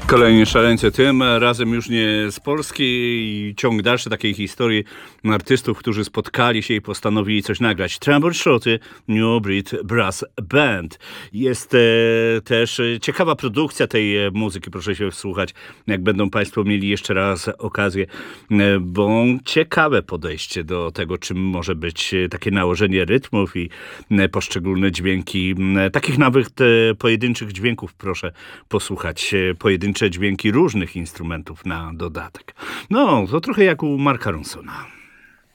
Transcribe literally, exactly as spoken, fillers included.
Kolejni szaleńcy tym razem już nie z Polski i ciąg dalszy takiej historii artystów, którzy spotkali się i postanowili coś nagrać. Troubleshooty New Breed Brass Band. Jest e, też ciekawa produkcja tej muzyki, proszę się wsłuchać, jak będą Państwo mieli jeszcze raz okazję, e, bo ciekawe podejście do tego, czym może być takie nałożenie rytmów i e, poszczególne dźwięki. E, takich nawet e, pojedynczych dźwięków proszę posłuchać. E, pojedyncze dźwięki różnych instrumentów na dodatek. No, to trochę jak u Marka Ronsona.